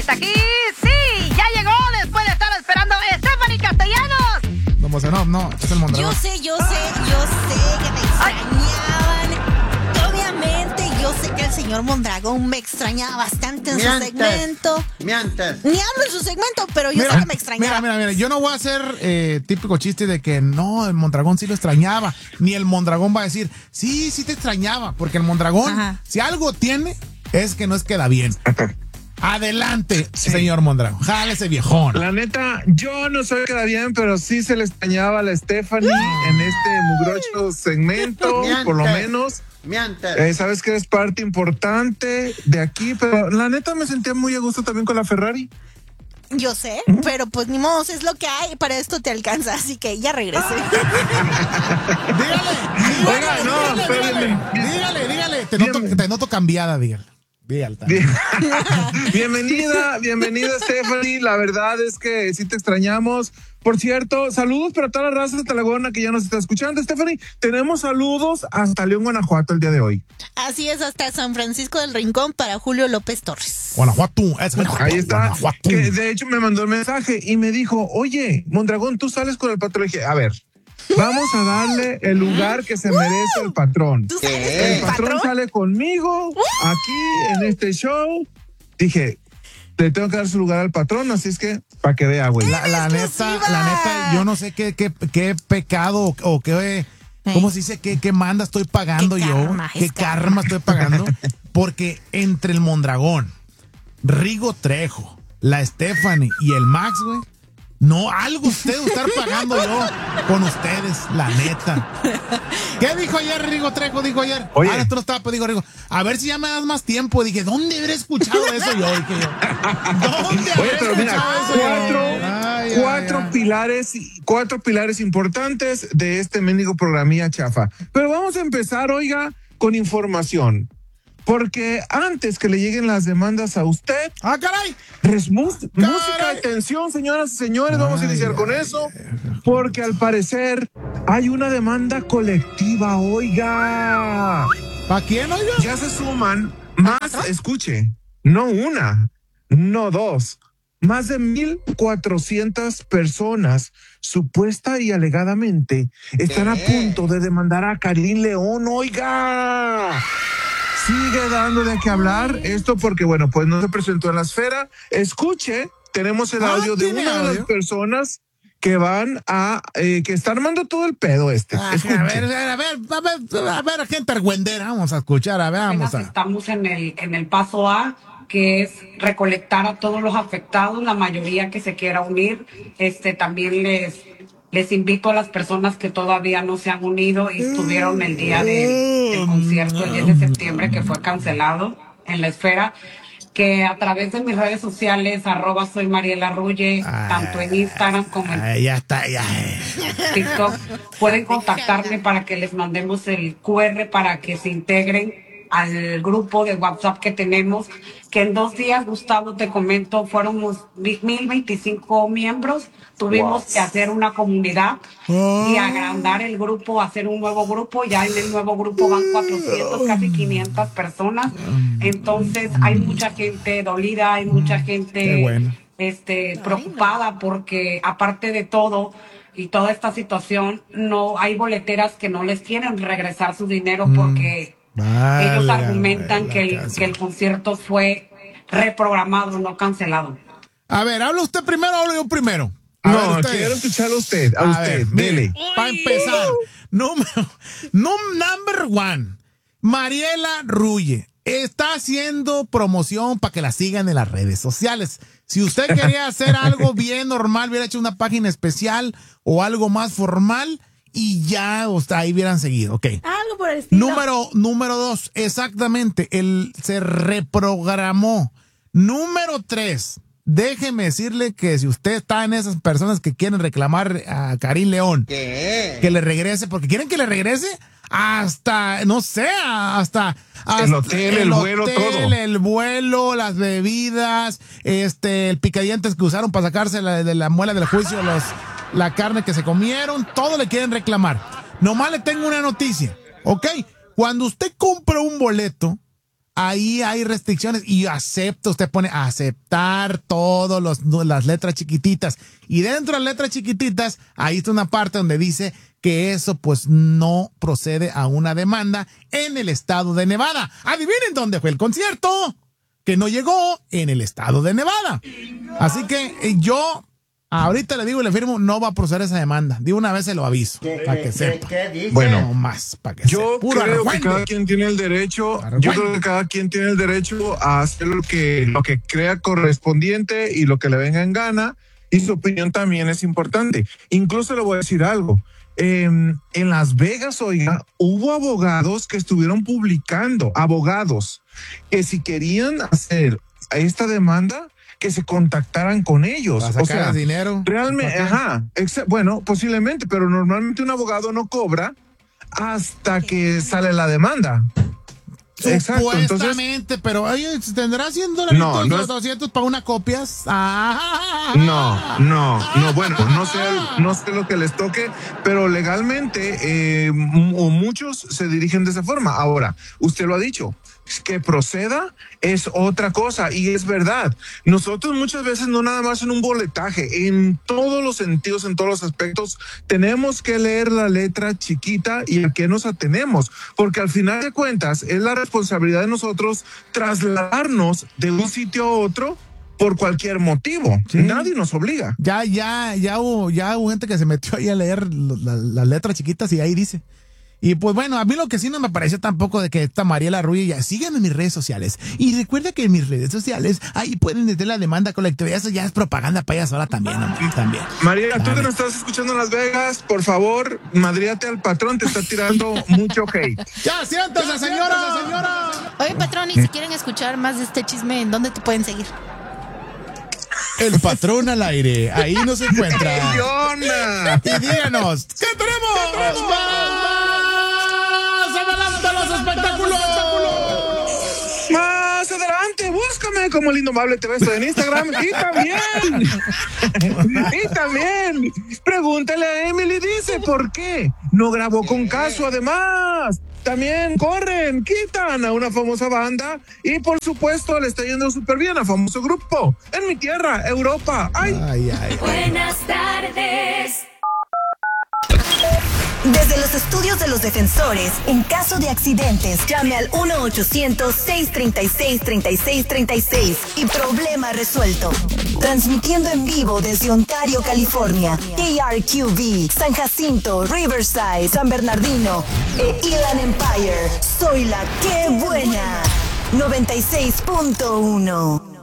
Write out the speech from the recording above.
está aquí. Sí, ya llegó después de estar esperando Stephanie Castellanos. No, es el Mondragón. Yo sé que me extrañaban. Obviamente, yo sé que el señor Mondragón me extrañaba bastante en su segmento. Mientes. Ni hablo en su segmento, pero yo sé que me extrañaba. Mira, yo no voy a hacer típico chiste de que no, el Mondragón sí lo extrañaba. Ni el Mondragón va a decir, sí te extrañaba. Porque el Mondragón, si algo tiene, es que no queda bien. Adelante, señor Mondragón. Jale ese viejón. La neta, yo no soy queda bien, pero sí se le extrañaba a la Stephanie en este mugrocho segmento, por lo menos. Sabes que eres parte importante de aquí, pero la neta me sentía muy a gusto también con la Ferrari. Yo sé, pero pues ni modo, es lo que hay, para esto te alcanza, así que ya regresé. Dígale. Te noto cambiada, dígale. Bienvenida Stephanie, la verdad es que sí te extrañamos. Por cierto, saludos para toda la raza de Talagona que ya nos está escuchando. Stephanie, tenemos saludos hasta León, Guanajuato el día de hoy. Así es, hasta San Francisco del Rincón para Julio López Torres. Guanajuato, ahí está. Que de hecho me mandó el mensaje y me dijo, oye, Mondragón, tú sales con el patrón. Le dije, a ver, vamos a darle el lugar que se merece el patrón. El patrón sale conmigo aquí en este show. Dije, le tengo que dar su lugar al patrón, así es que para que vea, güey. La neta, yo no sé qué pecado o qué, ¿cómo se dice? ¿Qué manda estoy pagando ¿Qué karma estoy pagando? Porque entre el Mondragón, Rigo Trejo, la Stephanie y el Max, güey, no, algo usted va a estar pagando yo con ustedes, la neta. ¿Qué dijo ayer Rigo Trejo? Dijo ayer. Oye. Ahora tú no estabas, pues dijo Rigo, a ver si ya me das más tiempo. Dije, ¿dónde habré escuchado eso yo? Dije yo. ¿Dónde habré escuchado eso? Cuatro pilares importantes de este mendigo programilla chafa. Pero vamos a empezar, oiga, con información. Porque antes que le lleguen las demandas a usted... ¡Ah, caray! Música, atención, señoras y señores, vamos a iniciar con eso. Porque al parecer hay una demanda colectiva, oiga. ¿Para quién, oiga? Ya se suman más, escuche, no una, no dos, más de 1,400 personas, supuesta y alegadamente, están a punto de demandar a Karim León, oiga. Sigue dando de qué hablar esto porque, bueno, pues no se presentó en la esfera. Escuche, tenemos el audio de una de las personas que van a, que está armando todo el pedo este. A ver, gente argüendera, vamos a escuchar, Estamos en el paso A, que es recolectar a todos los afectados, la mayoría que se quiera unir. También les invito a las personas que todavía no se han unido y estuvieron el día del concierto el 10 de septiembre que fue cancelado en la esfera, que a través de mis redes sociales, @soy Mariela Rulle, tanto en Instagram como en TikTok, pueden contactarme para que les mandemos el QR para que se integren al grupo de WhatsApp que tenemos, que en 2 días, Gustavo, te comento, fueron 1,025 miembros. Tuvimos que hacer una comunidad y agrandar el grupo, hacer un nuevo grupo. Ya en el nuevo grupo van 400, casi 500 personas. Entonces hay mucha gente dolida, hay mucha gente preocupada porque aparte de todo y toda esta situación, no hay boleteras que no les quieren regresar su dinero porque ellos argumentan que el concierto fue reprogramado, no cancelado. A ver, ¿habla usted primero o hablo yo primero? Quiero escucharlo a usted. Dele. Para empezar, number one, Mariela Rulle está haciendo promoción para que la sigan en las redes sociales. Si usted quería hacer algo bien normal, hubiera hecho una página especial o algo más formal y ya ahí hubieran seguido. Ok. Algo por el estilo. Número 2, exactamente, se reprogramó. Número 3, déjeme decirle que si usted está en esas personas que quieren reclamar a Karim León, que le regrese, porque quieren que le regrese hasta, no sé, hasta el hotel, el vuelo, todo. El vuelo, las bebidas, el picadientes que usaron para sacarse de la muela del juicio, la carne que se comieron, todo le quieren reclamar. Nomás le tengo una noticia, ¿ok? Cuando usted compra un boleto, ahí hay restricciones y acepta, usted pone aceptar todas las letras chiquititas. Y dentro de las letras chiquititas, ahí está una parte donde dice que eso pues no procede a una demanda en el estado de Nevada. Adivinen dónde fue el concierto, que no llegó en el estado de Nevada. Así que yo ahorita le digo y le firmo, no va a proceder esa demanda. De una vez se lo aviso, para que sepa. ¿Qué dice? Bueno, no más, para que yo sepa. creo que cada quien tiene el derecho, a hacer lo que crea correspondiente y lo que le venga en gana, y su opinión también es importante. Incluso le voy a decir algo. En Las Vegas, oiga, hubo abogados que estuvieron publicando, que si querían hacer esta demanda, que se contactaran con ellos. ¿Para sacar dinero? Realmente, bueno, posiblemente, pero normalmente un abogado no cobra hasta que sale la demanda. Exacto, supuestamente, entonces, pero oye, ¿tendrá $100 no, no 200 para una copias? No, bueno, no sé lo que les toque, pero legalmente muchos se dirigen de esa forma. Ahora, usted lo ha dicho, que proceda es otra cosa, y es verdad. Nosotros muchas veces, no nada más en un boletaje, en todos los sentidos, en todos los aspectos, tenemos que leer la letra chiquita y a qué nos atenemos, porque al final de cuentas es la responsabilidad de nosotros trasladarnos de un sitio a otro por cualquier motivo. Sí. Nadie nos obliga. Ya hubo gente que se metió ahí a leer las letras chiquitas y ahí dice. Y pues bueno, a mí lo que sí no me pareció tampoco de que esta Mariela Rubio ya síganme en mis redes sociales. Y recuerda que en mis redes sociales ahí pueden meter la demanda colectiva. Eso ya es propaganda para ella sola también, también. Mariela, tú que nos estás escuchando en Las Vegas, por favor, madríate al patrón, te está tirando mucho hate. ¡Ya, siéntase, señora! Oye, patrón, y si quieren escuchar más de este chisme, ¿en dónde te pueden seguir? El patrón al aire, ahí nos encuentra. Y díganos, ¿qué tenemos? ¡Los espectáculos! Más adelante, búscame como el Indomable TV en Instagram. Y también, pregúntale a Emily, dice, ¿por qué no grabó con Caso? Además, también quitan a una famosa banda y por supuesto le está yendo súper bien a famoso grupo en mi tierra, Europa. Ay. Buenas tardes. Desde los estudios de los defensores, en caso de accidentes, llame al 1-800-636-3636 y problema resuelto. Transmitiendo en vivo desde Ontario, California, KRQV, San Jacinto, Riverside, San Bernardino e Inland Empire. Soy la que buena. 96.1.